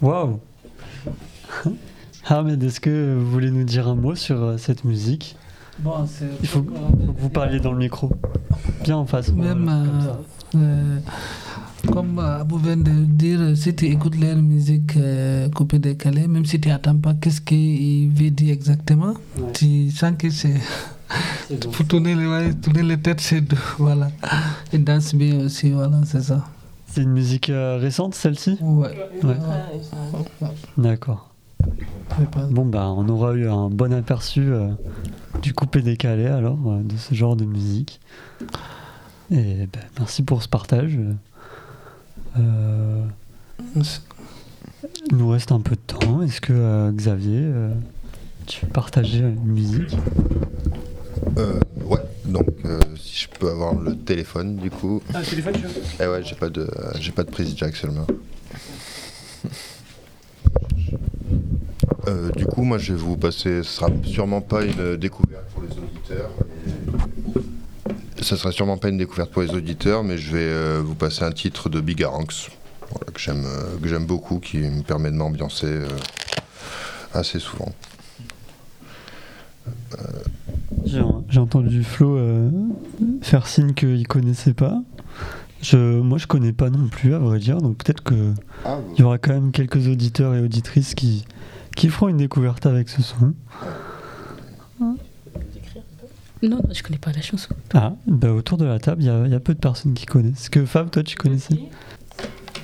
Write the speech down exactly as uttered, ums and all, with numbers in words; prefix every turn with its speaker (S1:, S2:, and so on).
S1: Waouh. Ahmed, est-ce que vous voulez nous dire un mot sur euh, cette musique?
S2: Bon, c'est
S1: Il faut, que- faut que vous parliez dans le micro. Bien en face.
S2: même
S1: Voilà, comme
S2: euh,
S1: ça.
S2: euh, comme euh, Abou vient de dire, si tu écoutes leur musique euh, coupée décalée, même si tu n'attends pas qu'est-ce qu'il veut dire exactement,
S1: Ouais.
S2: tu sens que c'est
S1: C'est bon.
S2: pour tourner les, ouais, tourner les têtes, c'est de- voilà. Il danse bien aussi, voilà, c'est ça.
S1: C'est une musique euh, récente, celle-ci?
S2: Ouais.
S1: Ouais. D'accord.
S2: C'est pas-
S1: Bon, bah, on aura eu un bon aperçu euh, du coupé décalé, alors, euh, de ce genre de musique. Et bah, merci pour ce partage. Euh, il nous reste un peu de temps. Est-ce que euh, Xavier, euh, tu veux partager une musique?
S3: Euh, ouais, donc euh, si je peux avoir le téléphone du coup.
S1: Ah, le téléphone, tu veux?
S3: Eh ouais, j'ai pas de, euh, j'ai pas de prise jack seulement. Euh, du coup, moi je vais vous passer, ce sera sûrement pas une découverte pour les auditeurs. mais- Ça sera sûrement pas une découverte pour les auditeurs, mais je vais euh, vous passer un titre de Bigaranx, voilà, que j'aime, euh, que j'aime beaucoup, qui me permet de m'ambiancer euh, assez souvent.
S1: J'ai, j'ai entendu Flo euh, faire signe qu'il connaissait pas. Je, moi, je connais pas non plus, à vrai dire. Donc peut-être que
S3: Ah,
S1: il y aura quand même quelques auditeurs et auditrices qui, qui feront une découverte avec ce son.
S4: Non, non, je connais pas la chanson.
S1: Ah, bah autour de la table, il y, a- il y a peu de personnes qui connaissent. Est-ce que Fab, toi, tu connaissais?